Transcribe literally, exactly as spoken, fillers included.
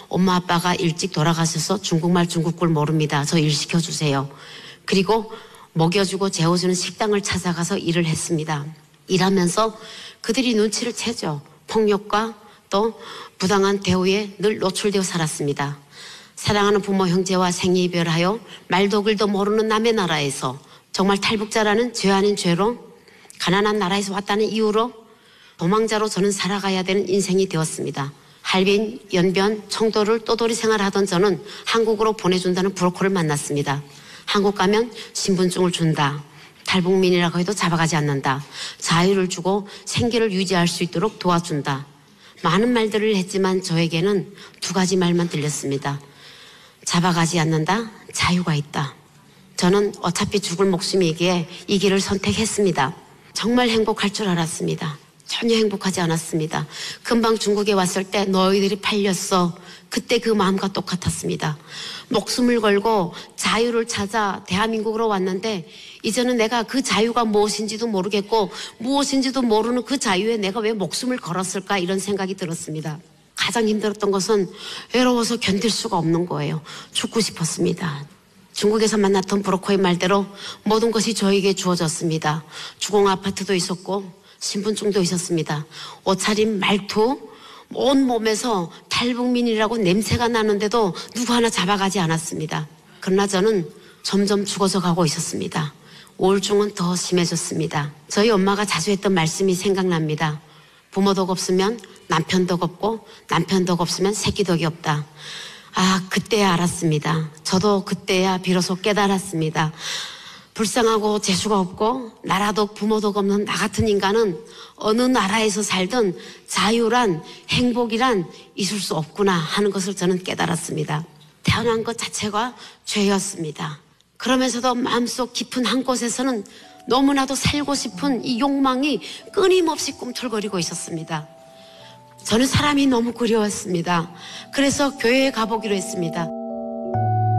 엄마 아빠가 일찍 돌아가셔서 중국말 중국글 모릅니다. 저 일 시켜주세요. 그리고 먹여주고 재워주는 식당을 찾아가서 일을 했습니다. 일하면서 그들이 눈치를 채죠. 폭력과 또 부당한 대우에 늘 노출되어 살았습니다. 사랑하는 부모 형제와 생이별하여 말도 글도 모르는 남의 나라에서 정말 탈북자라는 죄 아닌 죄로 가난한 나라에서 왔다는 이유로 도망자로 저는 살아가야 되는 인생이 되었습니다. 할빈, 연변, 청도를 떠돌이 생활하던 저는 한국으로 보내준다는 브로커를 만났습니다. 한국 가면 신분증을 준다. 탈북민이라고 해도 잡아가지 않는다. 자유를 주고 생계를 유지할 수 있도록 도와준다. 많은 말들을 했지만 저에게는 두 가지 말만 들렸습니다. 잡아가지 않는다. 자유가 있다. 저는 어차피 죽을 목숨이기에 이 길을 선택했습니다. 정말 행복할 줄 알았습니다. 전혀 행복하지 않았습니다. 금방 중국에 왔을 때 너희들이 팔렸어. 그때 그 마음과 똑같았습니다. 목숨을 걸고 자유를 찾아 대한민국으로 왔는데 이제는 내가 그 자유가 무엇인지도 모르겠고 무엇인지도 모르는 그 자유에 내가 왜 목숨을 걸었을까 이런 생각이 들었습니다. 가장 힘들었던 것은 외로워서 견딜 수가 없는 거예요. 죽고 싶었습니다. 중국에서 만났던 브로커의 말대로 모든 것이 저에게 주어졌습니다. 주공 아파트도 있었고 신분증도 있었습니다. 옷차림, 말투, 온 몸에서 탈북민이라고 냄새가 나는데도 누구 하나 잡아가지 않았습니다. 그러나 저는 점점 죽어서 가고 있었습니다. 우울증은 더 심해졌습니다. 저희 엄마가 자주 했던 말씀이 생각납니다. 부모 덕 없으면 남편 덕 없고 남편 덕 없으면 새끼 덕이 없다. 아, 그때야 알았습니다. 저도 그때야 비로소 깨달았습니다. 불쌍하고 재수가 없고 나라도 부모도 없는 나 같은 인간은 어느 나라에서 살든 자유란 행복이란 있을 수 없구나 하는 것을 저는 깨달았습니다. 태어난 것 자체가 죄였습니다. 그러면서도 마음속 깊은 한 곳에서는 너무나도 살고 싶은 이 욕망이 끊임없이 꿈틀거리고 있었습니다. 저는 사람이 너무 그리웠습니다. 그래서 교회에 가보기로 했습니다.